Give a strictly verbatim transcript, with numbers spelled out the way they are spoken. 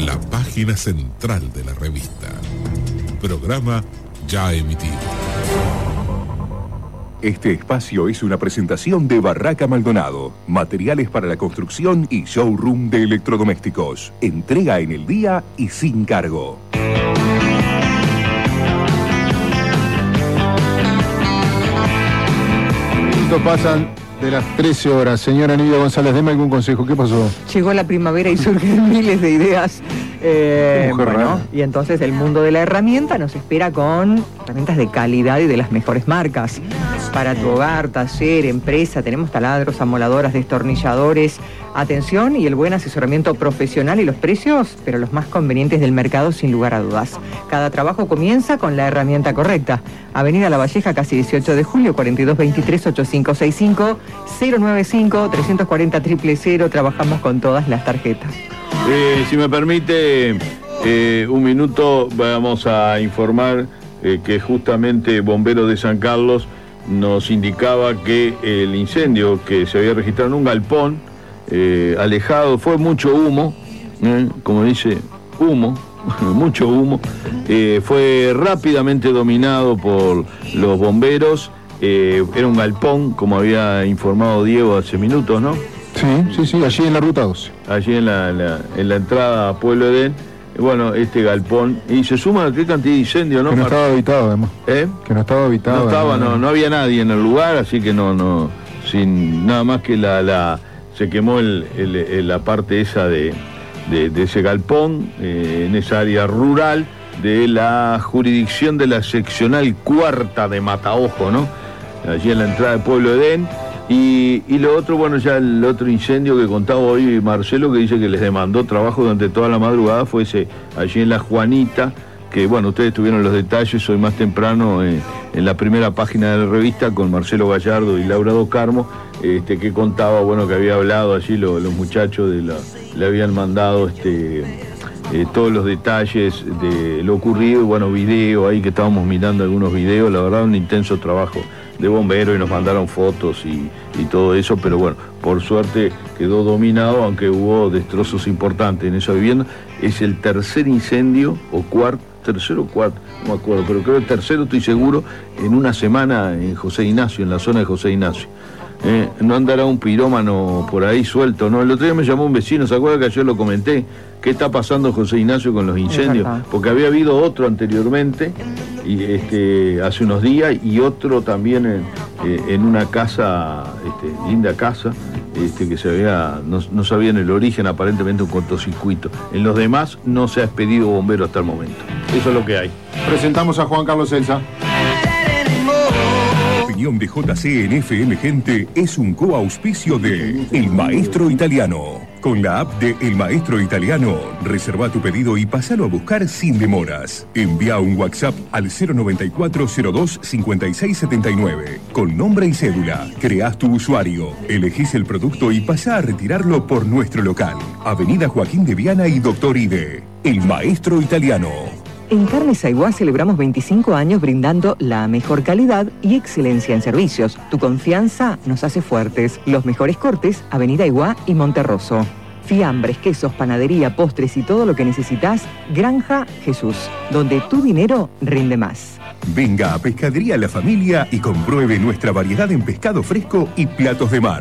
la página central de la revista. Programa ya emitido. Este espacio es una presentación de Barraca Maldonado, materiales para la construcción y showroom de electrodomésticos. Entrega en el día y sin cargo. Minutos pasan de las trece horas. Señora Nidia González, deme algún consejo. ¿Qué pasó? Llegó la primavera y surgen miles de ideas. Eh, bueno, y entonces el mundo de la herramienta nos espera con herramientas de calidad y de las mejores marcas. Para tu hogar, taller, empresa, tenemos taladros, amoladoras, destornilladores. Atención y el buen asesoramiento profesional y los precios, pero los más convenientes del mercado sin lugar a dudas. Cada trabajo comienza con la herramienta correcta. Avenida La Valleja, casi dieciocho de julio, cuarenta y dos veintitrés, ochenta y cinco sesenta y cinco, cero noventa y cinco, trescientos cuarenta, cero cero cero. Trabajamos con todas las tarjetas. Eh, si me permite eh, un minuto, vamos a informar eh, que justamente Bomberos de San Carlos nos indicaba que el incendio que se había registrado en un galpón eh, alejado, fue mucho humo, eh, como dice, humo, mucho humo, eh, fue rápidamente dominado por los bomberos. Eh, era un galpón, como había informado Diego hace minutos, ¿no? Sí, sí, sí, allí en la ruta doce. Allí en la, la, en la entrada a Pueblo Edén, bueno, este galpón, y se suma qué cantidad de incendio, ¿no? Que no estaba habitado, además. ¿Eh? Que no estaba habitado. No estaba, no, no había nadie en el lugar, así que no, no, sin nada más que la, la se quemó el, el, el, la parte esa de, de, de ese galpón, eh, en esa área rural de la jurisdicción de la seccional cuarta de Mataojo, ¿no? Allí en la entrada de Pueblo Edén. Y, y lo otro, bueno, ya el otro incendio que contaba hoy Marcelo, que dice que les demandó trabajo durante toda la madrugada, fue ese allí en La Juanita, que bueno, ustedes tuvieron los detalles hoy más temprano eh, en la primera página de la revista con Marcelo Gallardo y Laura Do Carmo, este, que contaba, bueno, que había hablado allí lo, los muchachos, de la, le habían mandado este, eh, todos los detalles de lo ocurrido, y bueno, video ahí que estábamos mirando algunos videos, la verdad un intenso trabajo de bomberos y nos mandaron fotos y, y todo eso, pero bueno, por suerte quedó dominado, aunque hubo destrozos importantes en esa vivienda. Es el tercer incendio, o cuarto, tercero o cuarto, no me acuerdo, pero creo que el tercero, estoy seguro, en una semana en José Ignacio, en la zona de José Ignacio. Eh, no andará un pirómano por ahí suelto, ¿no? El otro día me llamó un vecino, ¿se acuerda que ayer lo comenté? ¿Qué está pasando José Ignacio con los incendios? Porque había habido otro anteriormente, y este, hace unos días, y otro también en, eh, en una casa, este, linda casa, este, que se había, no, no sabían el origen, aparentemente un cortocircuito. En los demás no se ha expedido bombero hasta el momento. Eso es lo que hay. Presentamos a Juan Carlos Elsa. La opinión de J C en F M Gente es un coauspicio de El Maestro Italiano. Con la app de El Maestro Italiano, reserva tu pedido y pasalo a buscar sin demoras. Envía un WhatsApp al cero noventa y cuatro cero dos cincuenta y seis setenta y nueve. Con nombre y cédula, creás tu usuario, elegís el producto y pasá a retirarlo por nuestro local. Avenida Joaquín de Viana y Doctor Ide. El Maestro Italiano. En Carnes Aiguá celebramos veinticinco años brindando la mejor calidad y excelencia en servicios. Tu confianza nos hace fuertes. Los mejores cortes, Avenida Aiguá y Monterroso. Fiambres, quesos, panadería, postres y todo lo que necesitas, Granja Jesús, donde tu dinero rinde más. Venga a Pescadería La Familia y compruebe nuestra variedad en pescado fresco y platos de mar.